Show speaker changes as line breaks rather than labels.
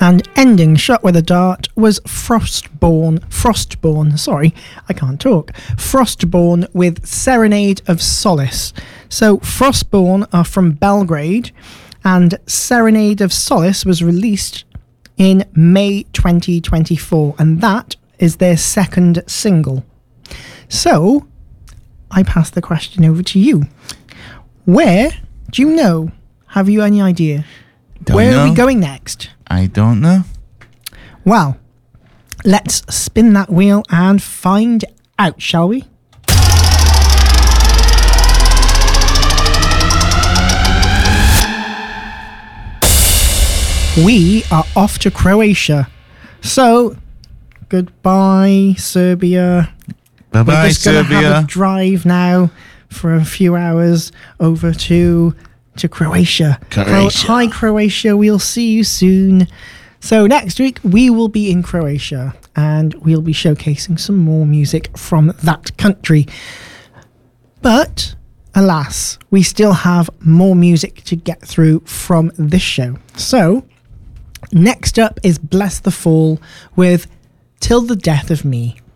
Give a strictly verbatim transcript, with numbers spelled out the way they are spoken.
And ending Shot with a Dart was Frostborn, Frostborn, sorry, I can't talk, Frostborn with Serenade of Solace. So Frostborn are from Belgrade, and Serenade of Solace was released in May twenty twenty-four, and that is their second single. So, I pass the question over to you. Where do you know? Have you any idea?
Don't
Where
know.
are we going next?
I don't know.
Well, let's spin that wheel and find out, shall we? We are off to Croatia. So, goodbye, Serbia.
Bye bye,
We're just going to have
Serbia.
a drive now for a few hours over to to Croatia.
Croatia.
Cro- Hi, Croatia. We'll see you soon. So next week we will be in Croatia and we'll be showcasing some more music from that country. But alas, we still have more music to get through from this show. So next up is Bless the Fall with Till the Death of Me.